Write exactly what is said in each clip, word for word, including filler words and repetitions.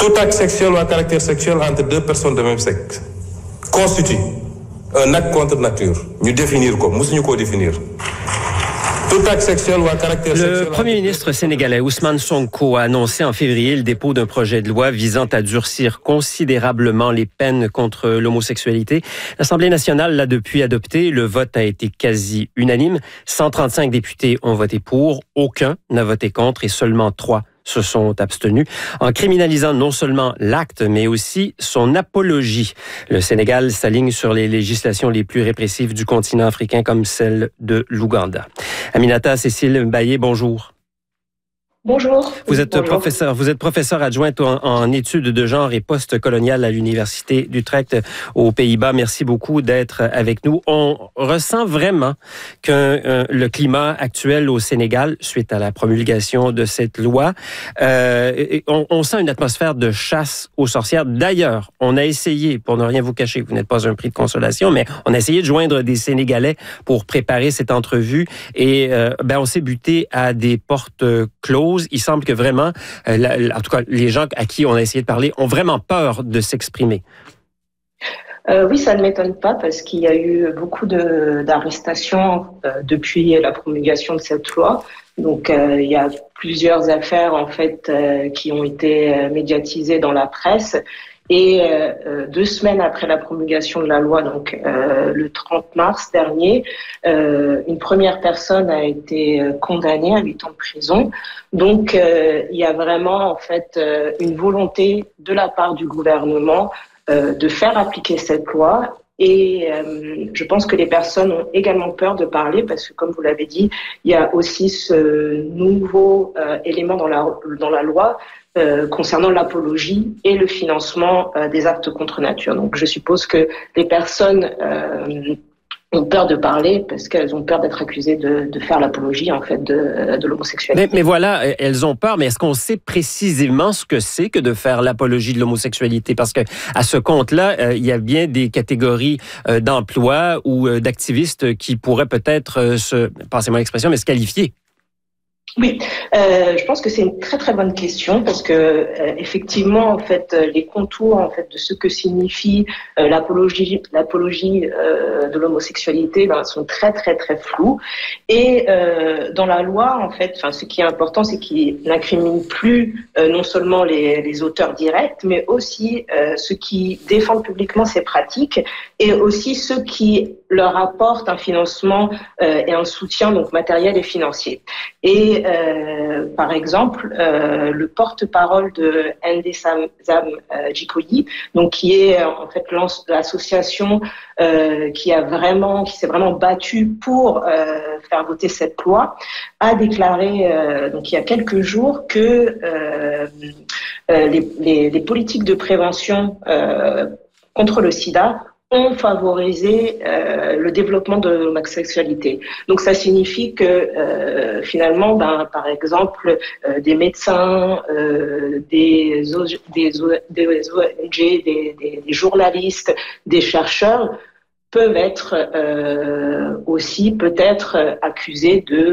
Tout acte sexuel ou à caractère sexuel entre deux personnes de même sexe constitue un acte contre nature. Nous définir quoi? Nous nous définir. Tout acte sexuel ou à caractère sexuel. Le premier ministre sénégalais Ousmane Sonko a annoncé en février le dépôt d'un projet de loi visant à durcir considérablement les peines contre l'homosexualité. L'Assemblée nationale l'a depuis adopté. Le vote a été quasi unanime. cent trente-cinq députés ont voté pour, aucun n'a voté contre et seulement trois se sont abstenus, en criminalisant non seulement l'acte, mais aussi son apologie. Le Sénégal s'aligne sur les législations les plus répressives du continent africain, comme celle de l'Ouganda. Aminata Cécile Baillé, bonjour. Bonjour. Vous êtes Bonjour. professeur, vous êtes professeur adjointe en, en études de genre et post-colonial à l'Université d'Utrecht aux Pays-Bas. Merci beaucoup d'être avec nous. On ressent vraiment que euh, le climat actuel au Sénégal, suite à la promulgation de cette loi, euh, on, on sent une atmosphère de chasse aux sorcières. D'ailleurs, on a essayé, pour ne rien vous cacher, vous n'êtes pas un prix de consolation, mais on a essayé de joindre des Sénégalais pour préparer cette entrevue et euh, ben, on s'est buté à des portes closes. Il semble que vraiment, euh, la, la, en tout cas, les gens à qui on a essayé de parler ont vraiment peur de s'exprimer. Euh, oui, ça ne m'étonne pas parce qu'il y a eu beaucoup de, d'arrestations euh, depuis la promulgation de cette loi. Donc, euh, il y a plusieurs affaires en fait euh, qui ont été euh, médiatisées dans la presse. Et euh, deux semaines après la promulgation de la loi, donc euh, le trente mars dernier, euh, une première personne a été condamnée à huit ans de prison. Donc euh, il y a vraiment en fait euh, une volonté de la part du gouvernement euh, de faire appliquer cette loi. Et euh, je pense que les personnes ont également peur de parler parce que, comme vous l'avez dit, il y a aussi ce nouveau euh, élément dans la dans la loi. Euh, concernant l'apologie et le financement euh, des actes contre nature. Donc, je suppose que les personnes euh, ont peur de parler parce qu'elles ont peur d'être accusées de, de faire l'apologie en fait de, de l'homosexualité. Mais, mais voilà, elles ont peur. Mais est-ce qu'on sait précisément ce que c'est que de faire l'apologie de l'homosexualité? Parce que à ce compte-là, euh, il y a bien des catégories euh, d'emploi ou euh, d'activistes qui pourraient peut-être euh, se, passez-moi l'expression, mais se qualifier. Oui, euh, je pense que c'est une très très bonne question parce que euh, effectivement en fait les contours en fait de ce que signifie euh, l'apologie l'apologie euh, de l'homosexualité ben, sont très très très flous et euh, dans la loi en fait enfin ce qui est important c'est qu'il n'incrimine plus euh, non seulement les, les auteurs directs mais aussi euh, ceux qui défendent publiquement ces pratiques et aussi ceux qui leur apportent un financement euh, et un soutien donc matériel et financier. Et euh, par exemple, euh, le porte-parole de Ndesam Zam euh, Jikoyi, donc qui est en fait l'association euh, qui a vraiment, qui s'est vraiment battue pour euh, faire voter cette loi, a déclaré euh, donc il y a quelques jours que euh, euh, les, les, les politiques de prévention euh, contre le sida ont favorisé euh, le développement de l'homosexualité. Donc ça signifie que euh, finalement, ben, par exemple, euh, des médecins, euh, des, des, des O N G, des, des, des journalistes, des chercheurs peuvent être euh, aussi peut-être accusés de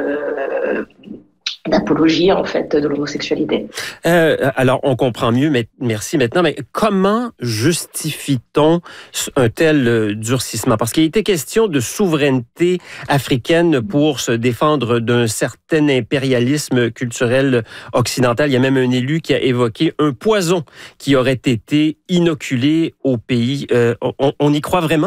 euh, d'apologie en fait de l'homosexualité. Euh, alors on comprend mieux, mais merci maintenant. Mais comment justifie-t-on un tel durcissement? Parce qu'il était question de souveraineté africaine pour se défendre d'un certain impérialisme culturel occidental. Il y a même un élu qui a évoqué un poison qui aurait été inoculé au pays. Euh, on, on y croit vraiment?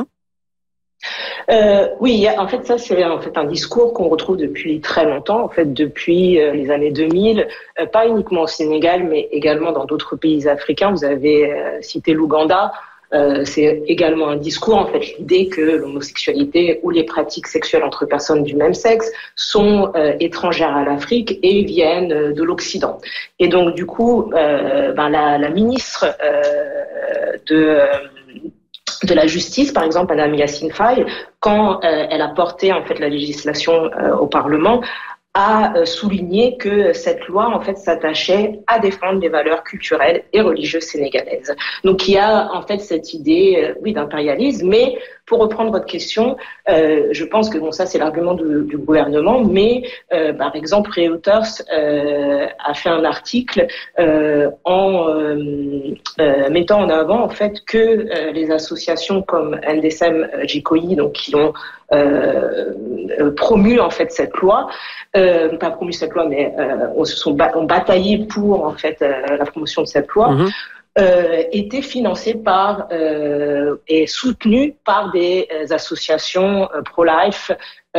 Euh, oui, en fait, ça c'est en fait un discours qu'on retrouve depuis très longtemps, en fait depuis euh, les années deux mille, euh, pas uniquement au Sénégal, mais également dans d'autres pays africains. Vous avez euh, cité l'Ouganda. Euh, c'est également un discours, en fait, l'idée que l'homosexualité ou les pratiques sexuelles entre personnes du même sexe sont euh, étrangères à l'Afrique et viennent euh, de l'Occident. Et donc, du coup, euh, ben, la, la ministre euh, de euh, de la justice, par exemple, Madame Yacine Faye, quand euh, elle a porté en fait la législation euh, au Parlement, a euh, souligné que cette loi en fait s'attachait à défendre les valeurs culturelles et religieuses sénégalaises. Donc il y a en fait cette idée, euh, oui, d'impérialisme, mais pour reprendre votre question, euh, je pense que bon, ça c'est l'argument du, du gouvernement, mais euh, par exemple, Reuters euh, a fait un article euh, en euh, euh, mettant en avant en fait que euh, les associations comme N D S M J C O I, donc qui ont euh, promu en fait cette loi, euh, pas promu cette loi, mais euh, on se sont ba- ont bataillé pour en fait euh, la promotion de cette loi. Mmh. Euh, était financé par euh, et soutenu par des euh, associations euh, pro-life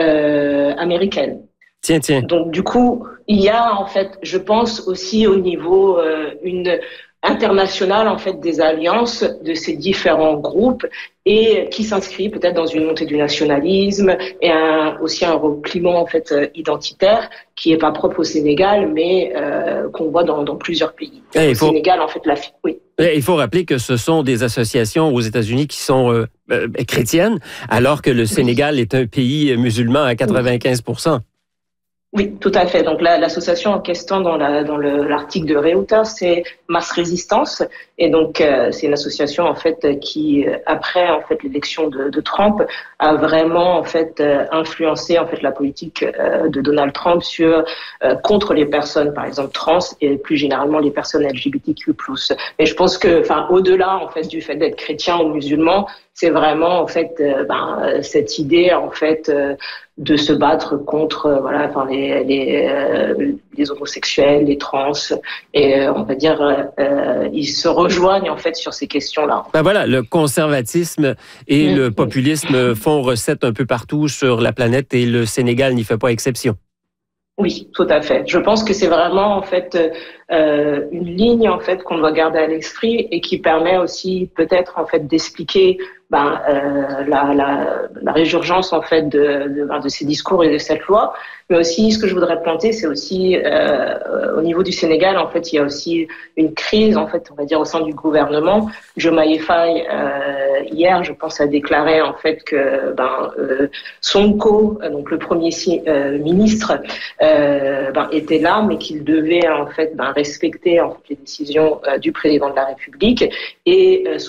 euh, américaines. Tiens, tiens. Donc du coup, il y a en fait, je pense aussi au niveau euh, une internationale en fait des alliances de ces différents groupes et qui s'inscrit peut-être dans une montée du nationalisme et un, aussi un climat en fait identitaire qui est pas propre au Sénégal mais euh, qu'on voit dans, dans plusieurs pays. Et au faut... Sénégal en fait la oui. Il faut rappeler que ce sont des associations aux États-Unis qui sont euh, euh, chrétiennes alors que le Sénégal oui. est un pays musulman à quatre-vingt-quinze pour cent. Oui, tout à fait. Donc la, l'association en question dans, la, dans le, l'article de Reuters, c'est Mass Résistance, et donc euh, c'est une association en fait qui après en fait l'élection de, de Trump a vraiment en fait euh, influencé en fait la politique euh, de Donald Trump sur euh, contre les personnes par exemple trans et plus généralement les personnes L G B T Q plus. Et je pense que enfin au-delà en fait du fait d'être chrétien ou musulman, c'est vraiment en fait euh, ben, cette idée en fait euh, de se battre contre euh, voilà enfin les les, euh, les homosexuels, les trans et euh, on va dire euh, ils se rejoignent en fait sur ces questions-là. Ben voilà, le conservatisme et mmh. le populisme font recette un peu partout sur la planète et le Sénégal n'y fait pas exception. Oui, tout à fait. Je pense que c'est vraiment en fait euh, une ligne en fait qu'on doit garder à l'esprit et qui permet aussi peut-être en fait d'expliquer ben, euh, la, la, la résurgence en fait de, de, de ces discours et de cette loi. Mais aussi, ce que je voudrais pointer, c'est aussi euh, au niveau du Sénégal, en fait, il y a aussi une crise, en fait, on va dire au sein du gouvernement. Diomaye Faye euh, hier, je pense, a déclaré en fait que ben euh, Sonko, donc le premier euh, ministre, euh, ben, était là, mais qu'il devait en fait ben, respecter en fait, les décisions euh, du président de la République et euh,